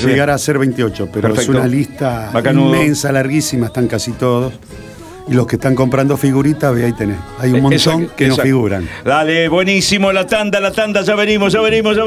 llegar a ser 28, pero Perfecto. es una lista Bacanudo. inmensa, larguísima, están casi todos. Y los que están comprando figuritas, ve ahí tenés. Hay un montón que no figuran. Dale, buenísimo, la tanda, ya venimos.